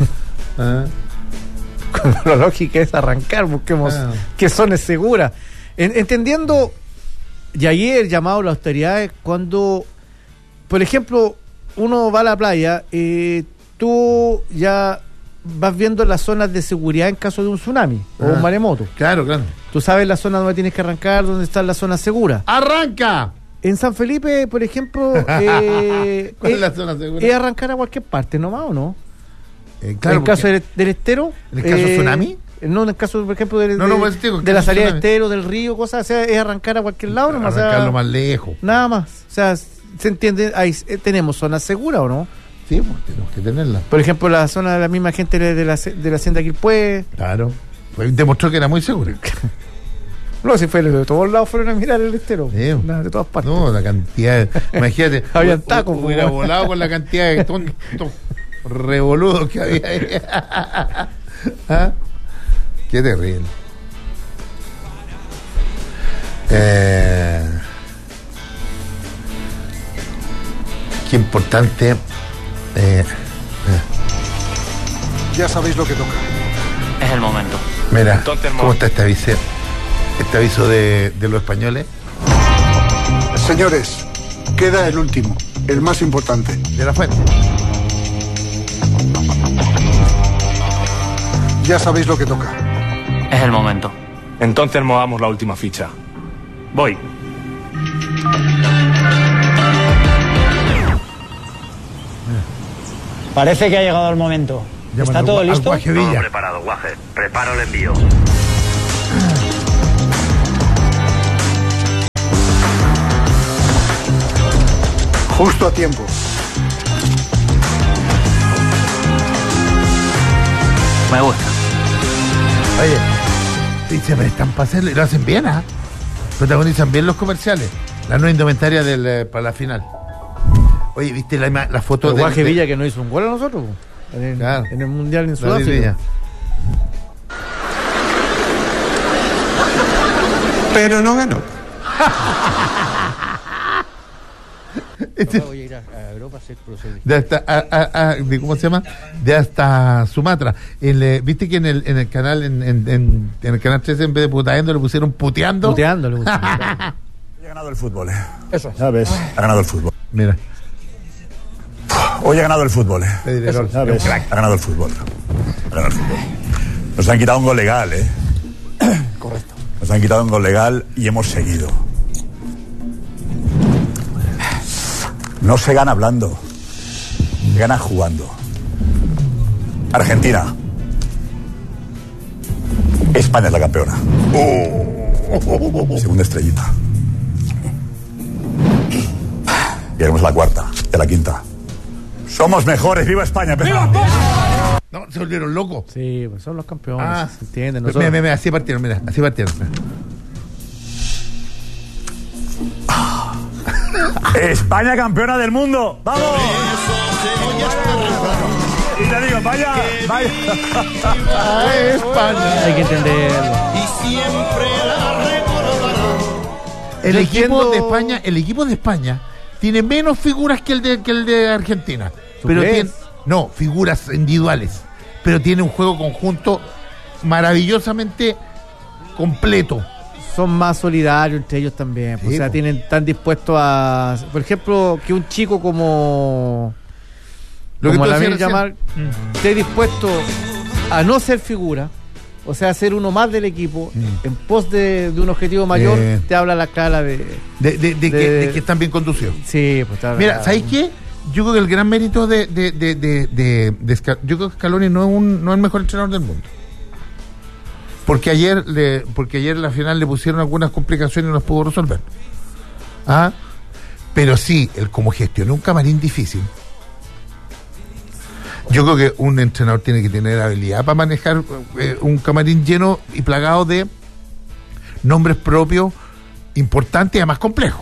Cuando la lógica es arrancar, busquemos qué zonas seguras. Entendiendo, y ayer llamado a la austeridad, cuando, por ejemplo, uno va a la playa, tú ya vas viendo las zonas de seguridad en caso de un tsunami o un maremoto. Claro. Tú sabes la zona donde tienes que arrancar, donde está la zona segura. ¡Arranca! En San Felipe, por ejemplo, ¿cuál es la zona segura? Es arrancar a cualquier parte nomás, ¿o no? Claro, en el caso del estero. ¿En el caso de tsunami? No, en el caso, por ejemplo, de la salida del estero, del río, cosas, o sea, es arrancar a cualquier lado nomás. Arrancarlo más lejos. Nada más. O sea, ¿se entiende? Ahí tenemos zonas seguras, ¿o no? Sí, pues tenemos que tenerla. Por ejemplo, la zona de la misma gente de la hacienda Quilpué. Claro. Demostró que era muy segura. No, si fue de todos lados fueron a mirar el estero. De todas partes. No, la cantidad. Imagínate. Habían tacos. Hubiera volado con la cantidad de tontos revoludos que había ahí. ¿Ah? Qué terrible. Qué importante. Ya sabéis lo que toca. Es el momento. Mira, ¿cómo está este aviso? Este aviso de los españoles. Señores, queda el último. el más importante. De la Fuente. Ya sabéis lo que toca. Es el momento. Entonces movamos la última ficha. Voy. Parece que ha llegado el momento. ¿Está todo listo? Todo preparado, Guaje. Preparo el envío. Justo a tiempo. Me gusta. Oye, y se prestan para hacerlo y lo hacen bien, ¿ah? Protagonizan bien los comerciales. La nueva indumentaria para la final. Oye, ¿viste la foto de Guaje Villa que no hizo un gol a nosotros? En el Mundial en Sudáfrica. Pero no ganó. Voy a ir a Europa a hacer procedimientos. De hasta, ¿cómo se llama? De hasta Sumatra. ¿Viste que en el canal en el canal 13 en vez de puteando le pusieron puteando? Puteando le pusieron. Ha ganado el fútbol, Eso. ¿Sabes? Ha ganado el fútbol. Mira. Hoy ha ganado el fútbol, ¿Sabes? Ha ganado el fútbol. Ha ganado el fútbol. Nos han quitado un gol legal, Correcto. Nos han quitado un gol legal y hemos seguido. No se gana hablando, se gana jugando. Argentina. España es la campeona. Segunda estrellita. Llegamos a la cuarta y a la quinta. Somos mejores, ¡viva España! ¡Viva España! No, se volvieron locos. Sí, pues son los campeones, ¿se entienden? Mira, así partieron, así partieron. España campeona del mundo. ¡Vamos! Y te digo, vaya. España. Hay que entenderlo. Y siempre la recordarán. El equipo de España tiene menos figuras que el de Argentina. Pero tiene, figuras individuales. Pero tiene un juego conjunto maravillosamente completo. Son más solidarios entre ellos también. Sí, están dispuestos a, por ejemplo, que un chico como Lamine Yamal esté dispuesto a no ser figura, o sea, ser uno más del equipo en pos de un objetivo mayor. Te habla la cara de que están bien conducidos. Sí, pues mira, ¿sabéis qué? Yo creo que el gran mérito yo creo que Scaloni no es el mejor entrenador del mundo. Porque ayer en la final le pusieron algunas complicaciones y no las pudo resolver. Pero sí, él como gestionó un camarín difícil. Yo creo que un entrenador tiene que tener habilidad para manejar un camarín lleno y plagado de nombres propios importantes y además complejos.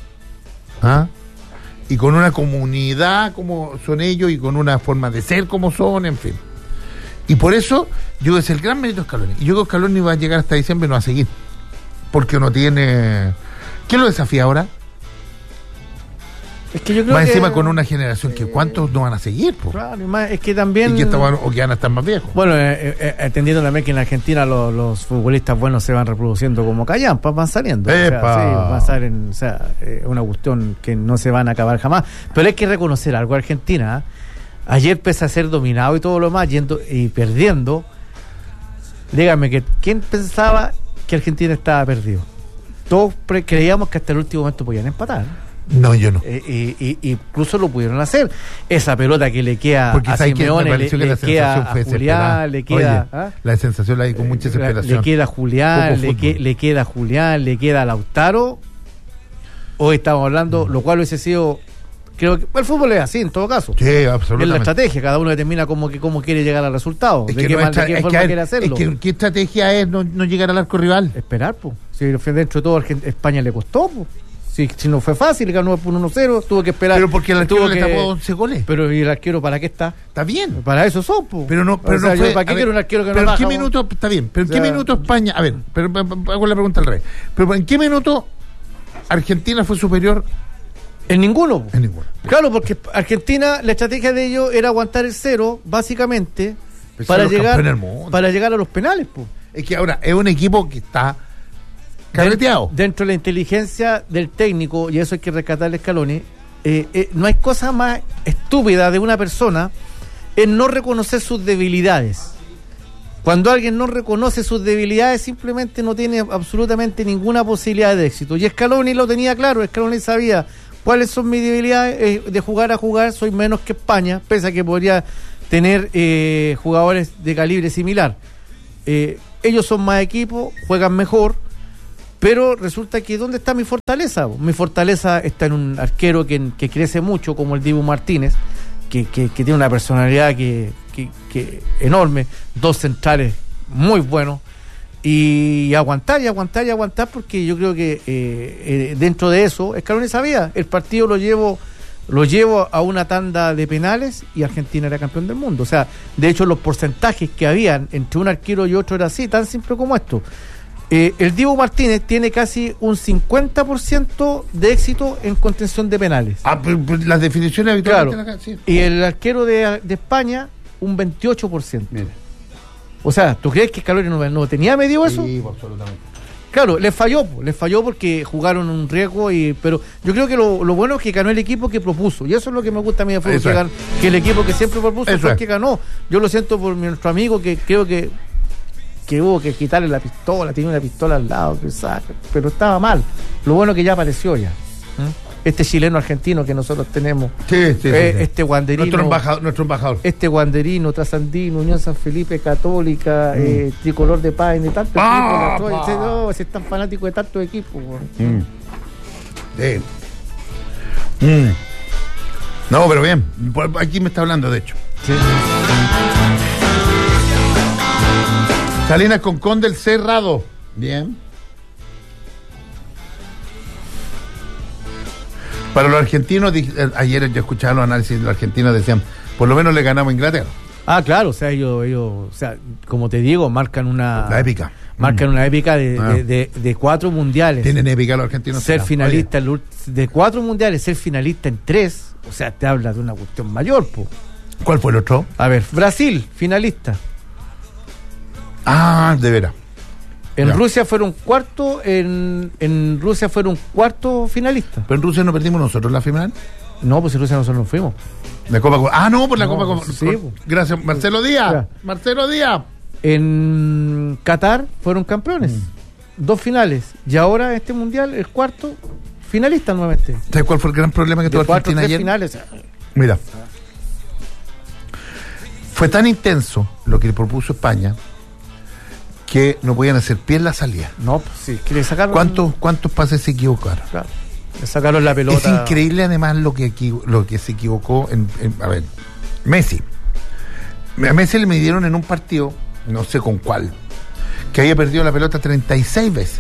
Y con una comunidad como son ellos y con una forma de ser como son, en fin. Y por eso, yo creo que es el gran mérito de Scaloni. Y yo creo que Scaloni va a llegar hasta diciembre y no va a seguir. Porque no tiene... ¿Quién lo desafía ahora? Es que yo creo más que... encima con una generación que ¿cuántos no van a seguir? Claro, y más, es que también... o que van a estar más viejos. Bueno, entendiendo también que en Argentina los futbolistas buenos se van reproduciendo como callampas, van saliendo. Van a salen, una cuestión que no se van a acabar jamás. Pero hay que reconocer algo. Argentina... Ayer, pese a ser dominado y todo lo más, yendo y perdiendo, dígame que ¿quién pensaba que Argentina estaba perdido? Todos creíamos que hasta el último momento podían empatar. No, yo no. Incluso lo pudieron hacer. Esa pelota que le queda a Simeone, le queda a Julián, le queda... Oye, la sensación la hay con mucha desesperación. Le queda a Julián, le queda a Julián, le queda a Lautaro. Hoy estamos hablando, lo cual hubiese sido... Creo que el fútbol es así, en todo caso. Sí, absolutamente. Es la estrategia, cada uno determina cómo quiere llegar al resultado. Es de qué forma quiere hacerlo. Es que ¿qué estrategia es no llegar al arco rival? Esperar, pues. Si dentro de todo España le costó, pues. Si no fue fácil, ganó por 1-0, tuvo que esperar. Pero porque el arquero le tapó 11 goles. Pero ¿y el arquero para qué está? Está bien. Para eso son, pues. Pero no fue... ¿Para qué quiere un arquero que no pero baja? ¿en qué minuto? Está bien, pero ¿en qué minuto España? A ver, pero hago la pregunta al rey. Pero ¿en qué minuto Argentina fue superior? En ninguno. En ninguno. Claro, porque Argentina, la estrategia de ellos era aguantar el 0, básicamente, para llegar a los penales. Po. Es que ahora es un equipo que está carreteado. Dentro de la inteligencia del técnico, y eso hay que rescatarle a Scaloni, no hay cosa más estúpida de una persona en no reconocer sus debilidades. Cuando alguien no reconoce sus debilidades, simplemente no tiene absolutamente ninguna posibilidad de éxito. Y Scaloni lo tenía claro, Scaloni sabía cuáles son mis debilidades. De jugar a jugar soy menos que España, pese a que podría tener jugadores de calibre similar. Ellos son más equipo, juegan mejor, pero resulta que ¿dónde está mi fortaleza? Mi fortaleza está en un arquero que crece mucho, como el Dibu Martínez, que tiene una personalidad que enorme, 2 centrales muy buenos, y aguantar, porque yo creo que dentro de eso, Scaloni sabía, el partido lo llevo a una tanda de penales y Argentina era campeón del mundo. O sea, de hecho los porcentajes que habían entre un arquero y otro era así, tan simple como esto. El Dibu Martínez tiene casi un 50% de éxito en contención de penales. Pues las definiciones habituales. Claro. Sí. Y el arquero de España, un 28%. Mira. O sea, ¿tú crees que Scaloni no tenía medio eso? Sí, absolutamente. Claro, les falló porque jugaron un riesgo, pero yo creo que lo bueno es que ganó el equipo que propuso, y eso es lo que me gusta a mí de fútbol, que el equipo que siempre propuso fue el que ganó. Yo lo siento por nuestro amigo, que creo que hubo que quitarle la pistola, tenía una pistola al lado, pero estaba mal. Lo bueno es que ya apareció ya. Este chileno argentino que nosotros tenemos, este guanderino, nuestro embajador, este guanderino, trasandino, Unión San Felipe, Católica, Tricolor de Paz, de tantos equipos, si es tan fanático de tantos equipos. No, pero bien, aquí me está hablando, de hecho. Sí. Salinas Concón del Cerrado. Bien. Para los argentinos, ayer yo escuchaba los análisis, los argentinos decían, por lo menos le ganamos a Inglaterra. Claro, o sea, ellos, o sea, como te digo, marcan una épica. Marcan una épica de 4 mundiales. Tienen épica los argentinos. Ser finalista de 4 mundiales, ser finalista en 3, o sea, te habla de una cuestión mayor, po. ¿Cuál fue el otro? A ver, Brasil, finalista. De veras. En Rusia fueron cuarto, en Rusia fueron cuarto finalistas. ¿Pero en Rusia no perdimos nosotros la final? No, pues en Rusia nosotros nos fuimos. La Copa no, por la Copa. Sí, gracias, Marcelo Díaz. Ya. Marcelo Díaz. En Qatar fueron campeones. 2 finales. Y ahora este mundial, el cuarto finalista nuevamente. ¿Sabes cuál fue el gran problema que tuvo Argentina ayer? Finales. Mira. Fue tan intenso lo que le propuso España que no podían hacer pie en la salida. No, pues sí, que le sacaron. ¿Cuántos pases se equivocaron? Claro. Le sacaron la pelota. Es increíble además lo que se equivocó a ver, Messi. A Messi le midieron en un partido, no sé con cuál, que había perdido la pelota 36 veces.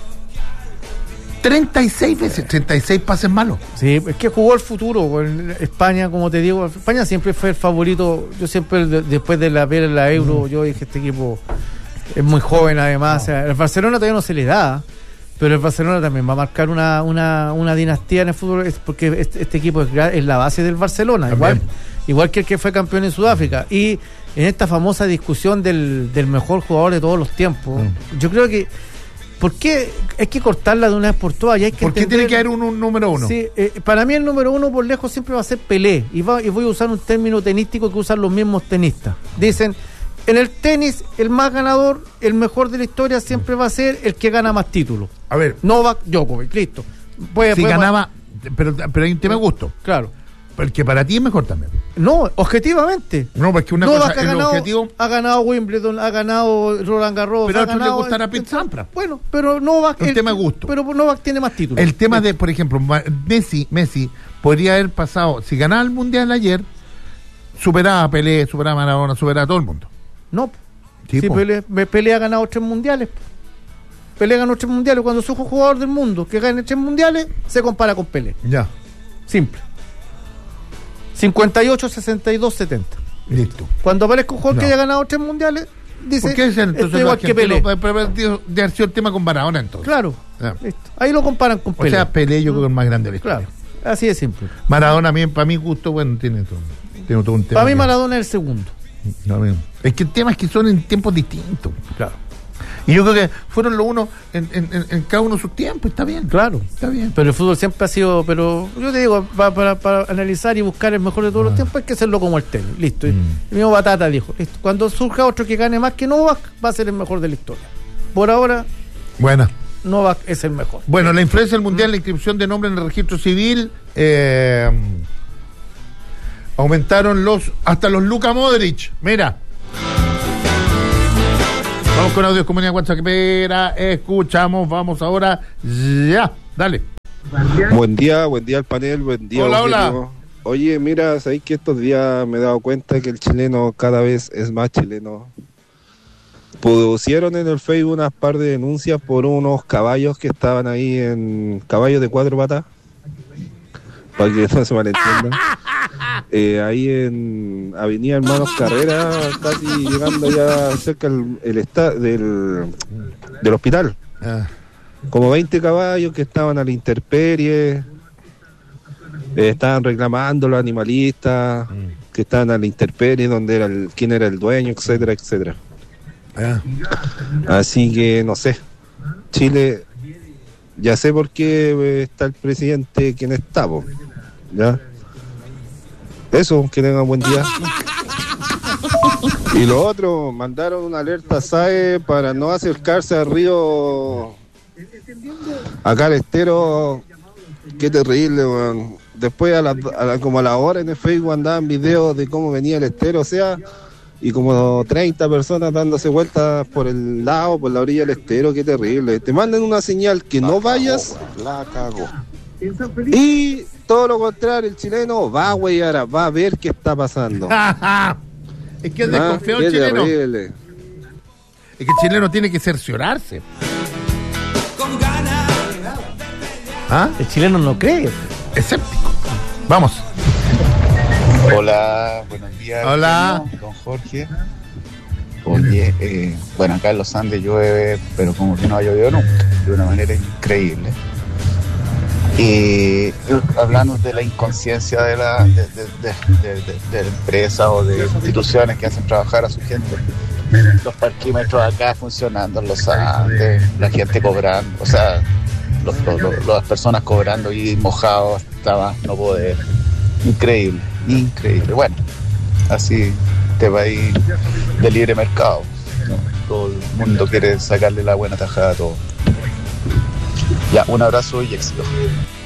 36 veces, 36 pases malos. Sí, es que jugó el futuro con España, como te digo. España siempre fue el favorito. Yo siempre, después de ver la Euro, yo dije, este equipo es muy joven además. O sea, el Barcelona todavía no se le da, pero el Barcelona también va a marcar una dinastía en el fútbol, porque este equipo es la base del Barcelona, igual que el que fue campeón en Sudáfrica. Y en esta famosa discusión del mejor jugador de todos los tiempos, yo creo que ¿por qué hay que cortarla de una vez por todas? ¿Por qué tiene que haber un número 1? Sí, para mí el número 1 por lejos siempre va a ser Pelé, y voy a usar un término tenístico que usan los mismos tenistas. Dicen, en el tenis, el más ganador, el mejor de la historia siempre va a ser el que gana más títulos. A ver, Novak Djokovic, listo. Ganaba, pero hay un tema de gusto. Claro. Porque para ti es mejor también. No, objetivamente. No, porque una Novak cosa, el objetivo... ha ganado Wimbledon, ha ganado Roland Garros. Pero a otros le gustará Pete Sampras. Bueno, pero Novak... Un tema de gusto. Pero Novak tiene más títulos. El tema de, por ejemplo, Messi podría haber pasado, si ganaba el Mundial ayer, superaba a Pelé, superaba a Maradona, superaba a todo el mundo. No, sí, Pelé ha ganado 3 mundiales. Pelé ganó 3 mundiales. Cuando soy jugador del mundo que gane 3 mundiales, se compara con Pelé. Ya. Simple. 58, 62, 70. Listo. Cuando aparezca un jugador que haya ganado 3 mundiales, dice, ¿por qué es entonces igual que Pelé? De haber sido el tema con Maradona entonces. Claro. Listo. Ahí lo comparan con Pelé. O sea, Pelé yo creo que es el más grande de la historia. Claro. Así de simple. Maradona, para mi gusto, bueno, tiene todo un tema. Para mí Maradona es el segundo. No, es que el tema es que son en tiempos distintos. Claro. Y yo creo que fueron los unos en cada uno de sus tiempos, está bien. Claro, está bien. Pero el fútbol siempre ha sido, pero yo te digo, para analizar y buscar el mejor de todos los tiempos hay que hacerlo como el tenis, listo. El mismo Batata dijo, listo. Cuando surja otro que gane más que Novak, va a ser el mejor de la historia. Por ahora, buena. Novak es el mejor. Bueno, la influencia del mundial, la inscripción de nombre en el registro civil, aumentaron hasta los Luka Modric. Mira. Vamos con audios comunidad WhatsApp. Escuchamos, vamos ahora. Ya, dale. Buen día al panel, buen día. Hola. Oye, mira, sabéis que estos días me he dado cuenta que el chileno cada vez es más chileno. Pusieron en el Facebook unas par de denuncias por unos caballos que estaban ahí caballos de 4 patas, para que no se malentienda, ahí en Avenida Hermanos Carrera, casi llegando ya cerca del hospital. Como 20 caballos que estaban a la intemperie, estaban reclamando los animalistas, que estaban a la intemperie, quién era el dueño, etcétera, etcétera. Así que no sé, Chile, ya sé por qué está el presidente quien está, ¿ya? Eso, que tengan buen día. Y lo otro, mandaron una alerta SAE para no acercarse al río, acá al estero. Qué terrible, man. Después como a la hora en el Facebook andaban videos de cómo venía el estero, o sea, y como 30 personas dándose vueltas por el lado, por la orilla del estero. Qué terrible. Te mandan una señal que no vayas, la cagó. Y todo lo contrario, el chileno va a huellar, va a ver qué está pasando. Es que es desconfiado el chileno. Terrible. Es que el chileno tiene que cerciorarse. El chileno no cree. Escéptico. Vamos. Hola, buenos días. Hola. Don Jorge. Oye, bueno, acá en los Andes llueve, pero como que no ha llovido nunca, de una manera increíble. Y hablando de la inconsciencia de empresas o de instituciones que hacen trabajar a su gente, los parquímetros acá funcionando en los Andes, la gente cobrando, o sea, las personas cobrando y mojados hasta no poder. Increíble. Bueno, así te va a ir de libre mercado, ¿no? Todo el mundo quiere sacarle la buena tajada a todo. Ya, un abrazo y éxito.